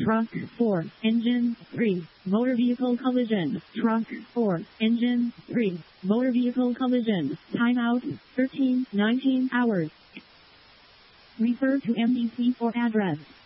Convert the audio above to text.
Truck 4, engine 3, motor vehicle collision. Truck 4, engine 3, motor vehicle collision. Timeout 13:19 hours. Refer to MDC for address.